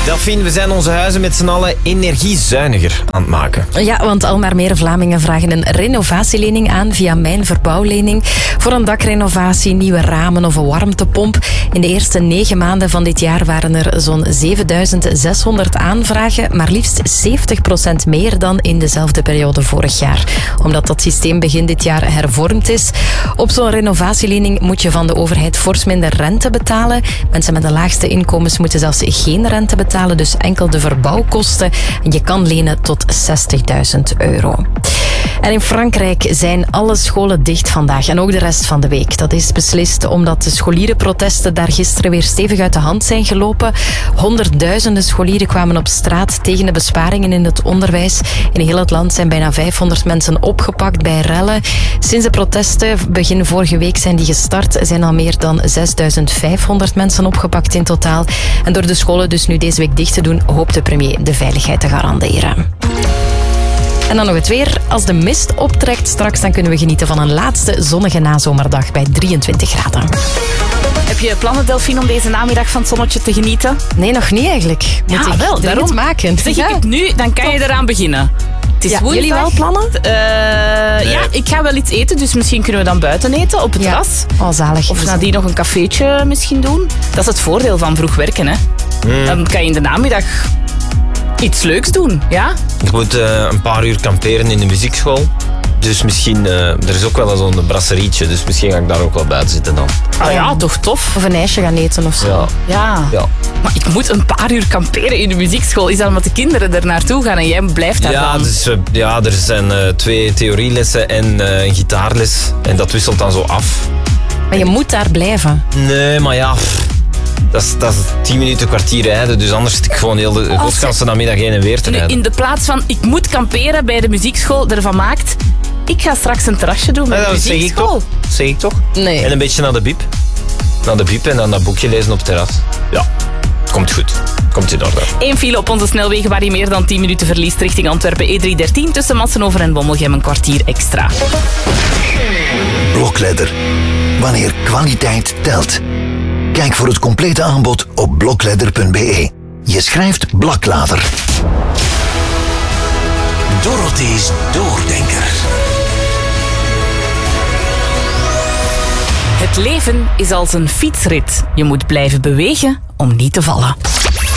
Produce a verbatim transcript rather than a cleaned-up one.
Delphine, we zijn onze huizen met z'n allen energiezuiniger aan het maken. Ja, want al maar meer Vlamingen vragen een renovatielening aan via Mijn Verbouwlening. Voor een dakrenovatie, nieuwe ramen of een warmtepomp. In de eerste negen maanden van dit jaar waren er zo'n zevenduizend zeshonderd aanvragen, maar liefst zeventig procent meer dan in dezelfde periode vorig jaar. Omdat dat systeem begin dit jaar hervormd is. Op zo'n renovatielening moet je van de overheid fors minder rente betalen. Mensen met de laagste inkomens moeten zelfs geen rente betalen, dus enkel de verbouwkosten. Je kan lenen tot zestigduizend euro. En in Frankrijk zijn alle scholen dicht vandaag en ook de rest van de week. Dat is beslist omdat de scholierenprotesten daar gisteren weer stevig uit de hand zijn gelopen. Honderdduizenden scholieren kwamen op straat tegen de besparingen in het onderwijs. In heel het land zijn bijna vijfhonderd mensen opgepakt bij rellen. Sinds de protesten begin vorige week zijn die gestart, zijn al meer dan zesduizend vijfhonderd mensen opgepakt in totaal. En door de scholen dus nu deze week dicht te doen, hoopt de premier de veiligheid te garanderen. En dan nog het weer. Als de mist optrekt straks, dan kunnen we genieten van een laatste zonnige nazomerdag bij drieëntwintig graden. Heb je plannen, Delphine, om deze namiddag van het zonnetje te genieten? Nee, nog niet eigenlijk. Moet Ja, ik wel, daarom maken. Zeg Ja. ik het nu, dan kan je eraan beginnen. Het is Ja, woensdag. jullie wel plannen? Uh, Ja, ik ga wel iets eten, dus misschien kunnen we dan buiten eten op het Ja. terras. Oh, zalig. Of nadien nog een cafeetje misschien doen. Dat is het voordeel van vroeg werken, hè. Mm. Dan kan je in de namiddag iets leuks doen, ja? Ik moet uh, een paar uur kamperen in de muziekschool. Dus misschien, uh, er is ook wel zo'n brasserietje, dus misschien ga ik daar ook wel buiten zitten dan. Ah ja, toch tof. Of een ijsje gaan eten of zo. Ja. Ja. Ja. Maar ik moet een paar uur kamperen in de muziekschool. Is dat omdat de kinderen er naartoe gaan en jij blijft daar Ja, dan? dus, uh, ja, er zijn uh, twee theorielessen en uh, een gitaarles. En dat wisselt dan zo af. Maar je moet daar blijven. Nee, maar ja, pff, dat is, dat is tien minuten, kwartier rijden. Dus anders zit ik gewoon heel de godganse namiddag heen en weer te Nu, rijden. in de plaats van ik moet kamperen bij de muziekschool ervan maakt, ik ga straks een terrasje doen met Ja, de dat zeg ik muziekschool. toch? Dat zeg ik toch? Nee. En een beetje naar de biep. Naar de biep en dan dat boekje lezen op het terras. Ja, komt goed. Komt in orde. Eén file op onze snelwegen waar je meer dan tien minuten verliest richting Antwerpen. E drie dertien tussen Massenover en Bommelgem een kwartier extra. Blokledder. Wanneer kwaliteit telt. Kijk voor het complete aanbod op blokledder punt b e. Je schrijft Blaklader. Dorothy's Doordenker. Het leven is als een fietsrit. Je moet blijven bewegen om niet te vallen.